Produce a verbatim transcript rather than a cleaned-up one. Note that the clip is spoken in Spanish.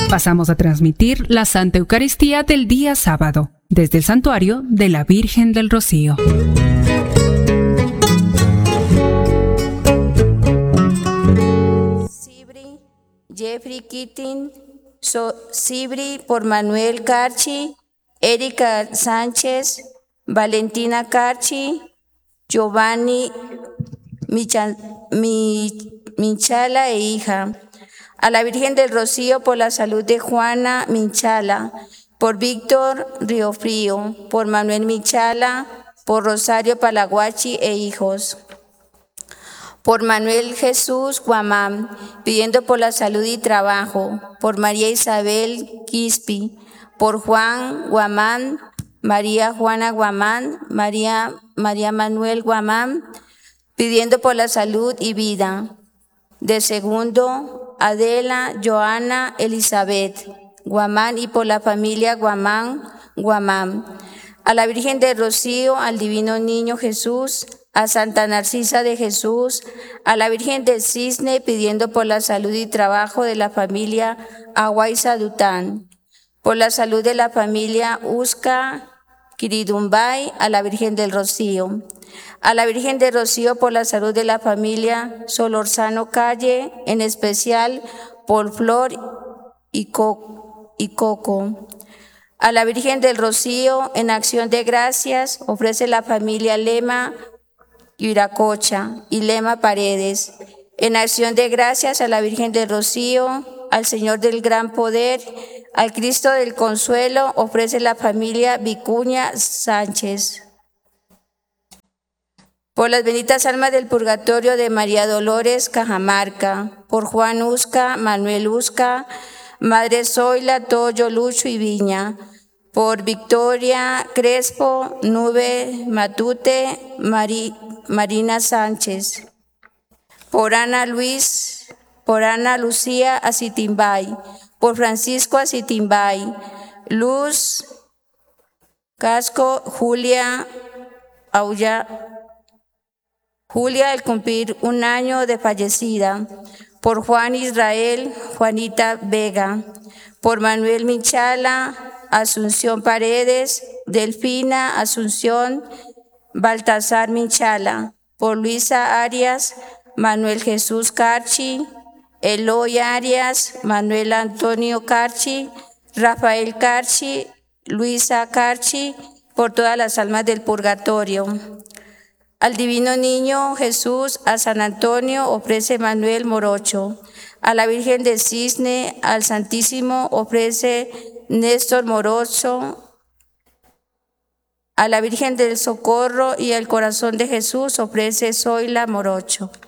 Pasamos a transmitir la Santa Eucaristía del día sábado, desde el Santuario de la Virgen del Rocío. Sibri, Jeffrey Keating, so, Sibri por Manuel Carchi, Erika Sánchez, Valentina Carchi, Giovanni Micha, Mi, Minchala e hija. A la Virgen del Rocío por la salud de Juana Minchala, por Víctor Riofrío, por Manuel Minchala, por Rosario Palaguachi e hijos. Por Manuel Jesús Guamán, pidiendo por la salud y trabajo, por María Isabel Quispi, por Juan Guamán, María Juana Guamán, María, María Manuel Guamán, pidiendo por la salud y vida. De segundo, Adela Joana Elizabeth Guamán y por la familia Guamán Guamán. A la Virgen del Rocío, al Divino Niño Jesús, a Santa Narcisa de Jesús, a la Virgen del Cisne, pidiendo por la salud y trabajo de la familia Aguaiza Dután, por la salud de la familia Usca Quiridumbay, a la Virgen del Rocío. A la Virgen del Rocío por la salud de la familia Solorzano Calle, en especial por Flor y, Co y Coco. A la Virgen del Rocío, en acción de gracias, ofrece la familia Lema Viracocha y Lema Paredes. En acción de gracias a la Virgen del Rocío, al Señor del Gran Poder, al Cristo del Consuelo, ofrece la familia Vicuña Sánchez. Por las benditas almas del purgatorio de María Dolores Cajamarca, por Juan Usca, Manuel Usca, Madre Zoila, Toyo, Lucho y Viña, por Victoria Crespo, Nube Matute, Mari, Marina Sánchez, por Ana Luis, por Ana Lucía Acitimbay, por Francisco Acitimbay, Luz Casco, Julia Aulla, Julia, al cumplir un año de fallecida, por Juan Israel, Juanita Vega, por Manuel Minchala, Asunción Paredes, Delfina Asunción, Baltasar Minchala, por Luisa Arias, Manuel Jesús Carchi, Eloy Arias, Manuel Antonio Carchi, Rafael Carchi, Luisa Carchi, por todas las almas del purgatorio. Al Divino Niño Jesús, a San Antonio, ofrece Manuel Morocho. A la Virgen del Cisne, al Santísimo, ofrece Néstor Morocho. A la Virgen del Socorro y al Corazón de Jesús, ofrece Zoila Morocho.